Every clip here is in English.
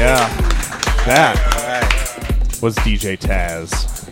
Yeah. That was DJ Taz.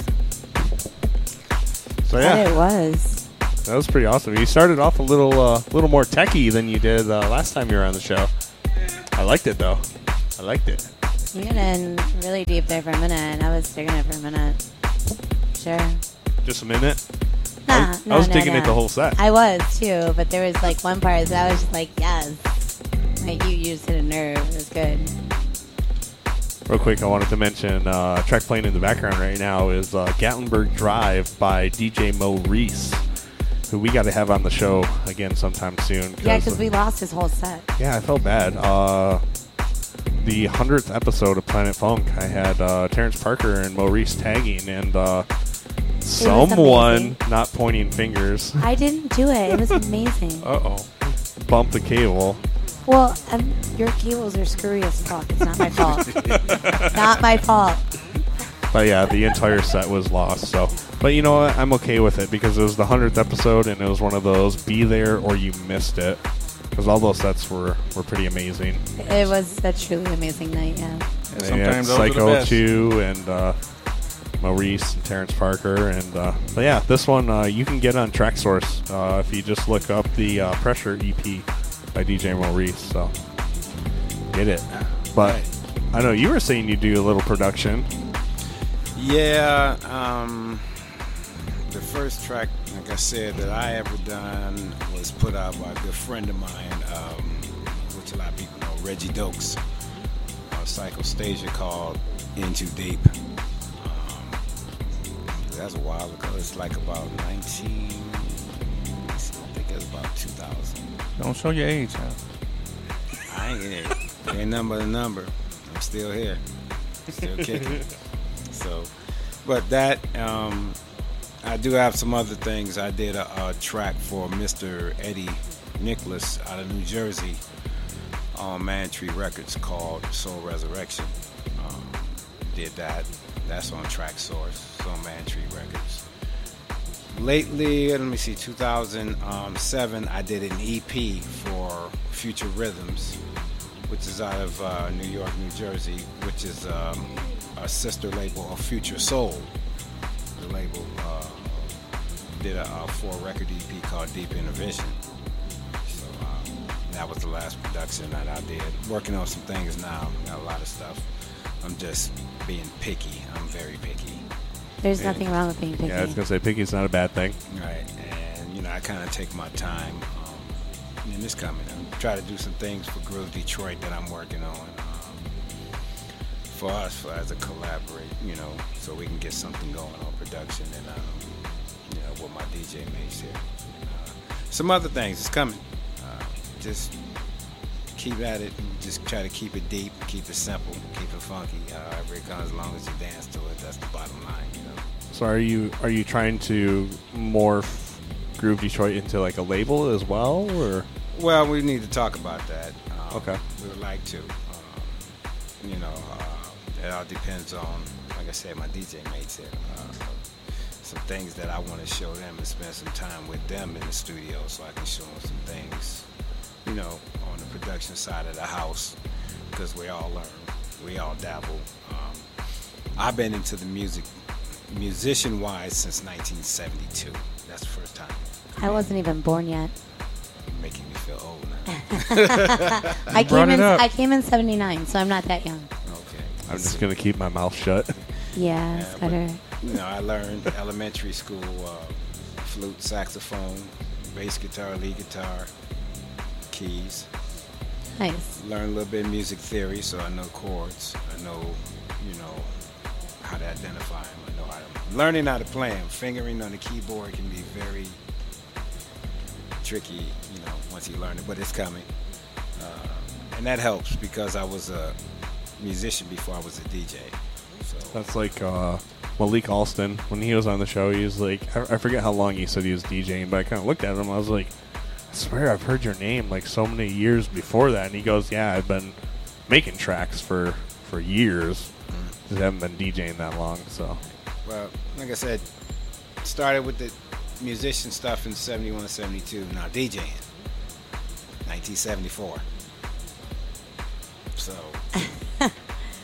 So yeah, it was. that was pretty awesome. You started off a little more techie than you did last time you were on the show. I liked it though. I liked it. You got in really deep there for a minute, and I was digging it for a minute. Sure. Just a minute. Nah, I was digging it the whole set. I was too, but there was like one part that I was just like, yes. Like you just hit a nerve. It was good. Real quick, I wanted to mention track playing in the background right now is Gatlinburg Drive by DJ Maurice, who we got to have on the show again sometime soon. Yeah, because we lost his whole set. Yeah, I felt bad. The 100th episode of Planet Funk, I had Terrence Parker and Maurice tagging, and someone not pointing fingers. I didn't do it. It was amazing. Uh-oh. Bumped the cable. Well, your cables are screwy as fuck. It's not my fault. Not my fault. But yeah, the entire set was lost. So, but you know what? I'm okay with it because it was the 100th episode, and it was one of those be there or you missed it. Because all those sets were pretty amazing. It was a truly amazing night, yeah. And sometimes Psycho 2 and Maurice and Terrence Parker. And but yeah, this one you can get on TrackSource if you just look up the Pressure EP by DJ Maurice. So get it. But I know you were saying you do a little production. Yeah, the first track, like I said, that I ever done was put out by a good friend of mine, which a lot of people know, Reggie Dokes, Psychostasia, called Into Deep. That's a while ago. It's like about 19, I think it was about 2000. Don't show your age, huh? I ain't nothing but a number. I'm still here. Still kicking. So, but that, I do have some other things. I did a track for Mr. Eddie Nicholas out of New Jersey on Mantree Records called Soul Resurrection. Did that. That's on TrackSource. It's on Mantree Records. Lately, let me see, 2007, I did an EP for Future Rhythms, which is out of New York, New Jersey, which is a sister label of Future Soul. The label did a 4-record EP called Deep Intervention. So that was the last production that I did. Working on some things now, got a lot of stuff. I'm just being picky. I'm very picky. There's nothing wrong with being picky. Yeah, I was going to say picky's not a bad thing. Right, and you know, I kind of take my time. And it's coming. I try to do some things for Groove Detroit that I'm working on. For us, as a collaborate, you know, so we can get something going on production and, you know, with my DJ mates here. Some other things, it's coming. Just keep at it and just try to keep it deep, keep it simple, keep it funky. However it comes, as long as you dance to it, that's the bottom line, you know. So are you trying to morph Groove Detroit into like a label as well, or? Well, we need to talk about that. Okay. We would like to. You know, it all depends on, like I said, my DJ mates here. Some things that I want to show them and spend some time with them in the studio so I can show them some things, you know, on the production side of the house, because we all learn, we all dabble. I've been into the music, musician-wise, since 1972. That's the first time. I wasn't even born yet. Making me feel old now. I came in 79, so I'm not that young. Okay. I'm just going to keep my mouth shut. Yeah, it's better. You know, I learned elementary school flute, saxophone, bass guitar, lead guitar, keys. Nice. Learned a little bit of music theory, so I know chords. I know, you know, how to identify them. I know how to learning how to play them. Fingering on the keyboard can be very tricky, you know, once you learn it, but it's coming. And that helps because I was a musician before I was a DJ. So That's like Malik Alston. When he was on the show, he was like, I forget how long he said he was DJing, but I kind of looked at him. I was like, I swear I've heard your name like so many years before that. And he goes, yeah, I've been making tracks for years. Just haven't been DJing that long. So, well, like I said, started with the musician stuff in 71, 72. Now DJing, 1974. So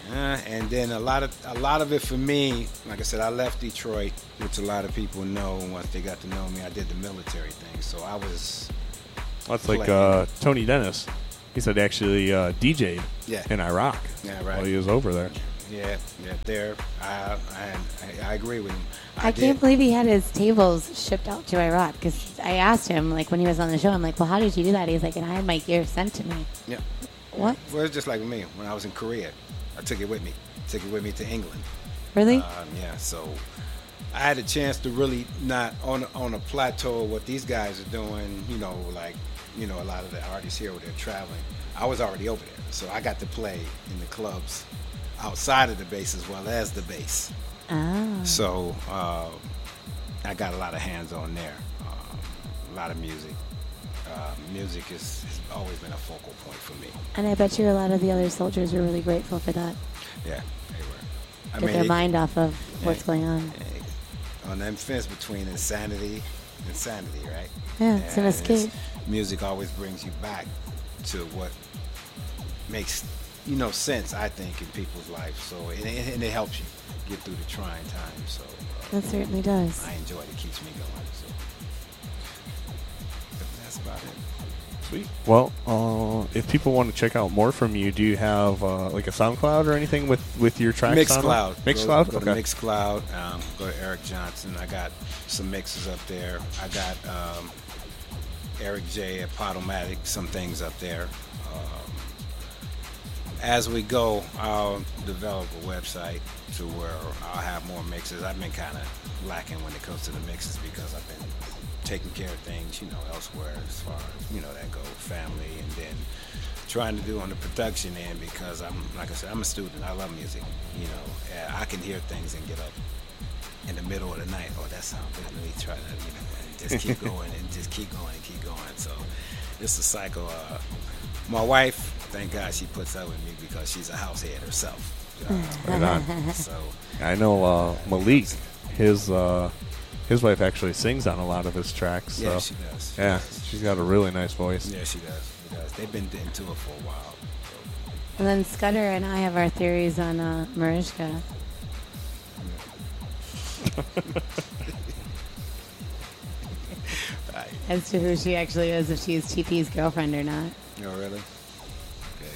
And then a lot of it for me, like I said, I left Detroit, which a lot of people know. Once they got to know me, I did the military thing, so I was. That's like Tony Dennis. He said actually DJ'd in Iraq. Yeah, right. While he was over there. Yeah. There, I agree with him. I can't believe he had his tables shipped out to Iraq, because I asked him, like, when he was on the show, I'm like, well, how did you do that? He's like, and I had my gear sent to me. Yeah. What? Well, it's just like me. When I was in Korea, I took it with me. Took it with me to England. Really? Yeah, so I had a chance to really not on a plateau of what these guys are doing, a lot of the artists here, they're traveling. I was already over there, so I got to play in the clubs outside of the base as well as the base. Oh. So I got a lot of hands-on there, a lot of music. Music has always been a focal point for me. And I bet you a lot of the other soldiers were really grateful for that. Yeah, they were. Get their mind off of what's going on. On that fence between insanity, right? Yeah, it's an escape. Music always brings you back to what makes sense, I think, in people's life. So and it helps you get through the trying times. So that certainly does. I enjoy it. It keeps me going. So that's about it. Sweet. Well, if people want to check out more from you, do you have like a SoundCloud or anything with your tracks? Mixcloud. Mixcloud. Go to Mixcloud. Go to Eric Johnson. I got some mixes up there. I got Eric J at Podomatic. Some things up there. As we go, I'll develop a website to where I'll have more mixes. I've been kind of lacking when it comes to the mixes because I've been taking care of things, elsewhere as far as, that go, family, and then trying to do on the production end because like I said, I'm a student. I love music. I can hear things and get up in the middle of the night. Oh, that sounds good. Let me try that, and just keep going and just keep going and keep going. So it's a cycle. My wife, thank God she puts up with me because she's a house head herself. Right on. So I know Malik, his wife actually sings on a lot of his tracks. So. Yeah, she does. She's got a really nice voice. Yeah, she does. They've been into it for a while. And then Scudder and I have our theories on Mariska. As to who she actually is, if she's TP's girlfriend or not. Oh, really? Okay.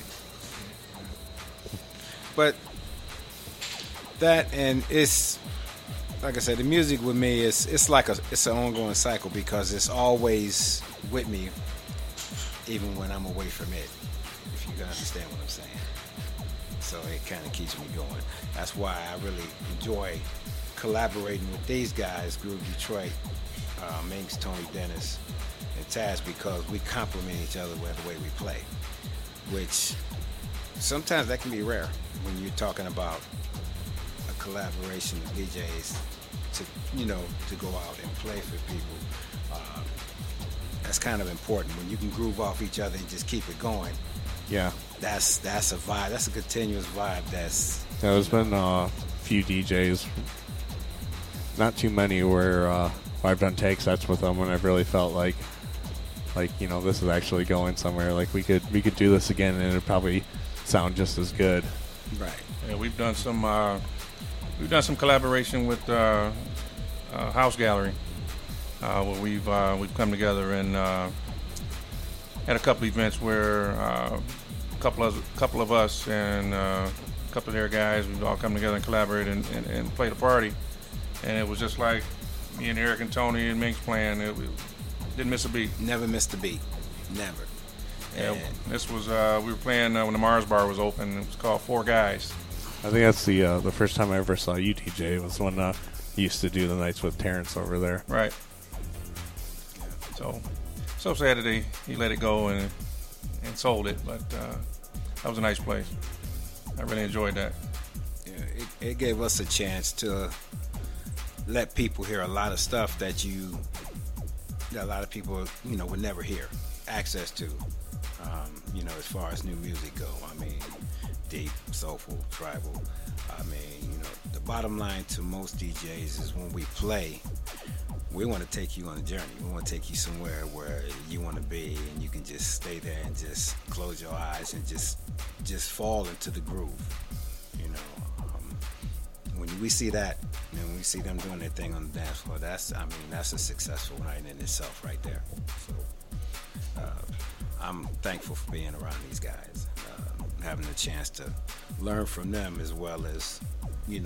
But that, and it's like I said, the music with me it's an ongoing cycle because it's always with me, even when I'm away from it. If you can understand what I'm saying. So it kind of keeps me going. That's why I really enjoy collaborating with these guys, Groove Detroit, Minx, Tony Dennis, and Taz, because we complement each other with the way we play, which sometimes that can be rare when you're talking about a collaboration of DJs to go out and play for people. That's kind of important when you can groove off each other and just keep it going. Yeah, that's a vibe. That's a continuous vibe. There's been a few DJs, not too many, where I've done take sets with them when I've really felt like this is actually going somewhere. Like we could do this again and it'd probably sound just as good. Right. Yeah, we've done some collaboration with House Gallery, where we've come together and had a couple events where a couple of us and a couple of their guys, we've all come together and collaborated and played a party, and it was just like me and Eric and Tony and Minx playing. We didn't miss a beat. Never missed a beat. Never. Yeah, this was we were playing when the Mars Bar was open. It was called Four Guys. I think that's the first time I ever saw you DJ was when you used to do the nights with Terrence over there. Right. So sad that he let it go and sold it, but that was a nice place. I really enjoyed that. Yeah, it gave us a chance to let people hear a lot of stuff that a lot of people would never hear access to. As far as new music go, I mean, deep, soulful, tribal. I mean, the bottom line to most DJs is when we play, we want to take you on a journey. We want to take you somewhere where you want to be, and you can just stay there and just close your eyes and just fall into the groove. we see that, and we see them doing their thing on the dance floor. That's a successful night in itself, right there. So I'm thankful for being around these guys, having the chance to learn from them as well as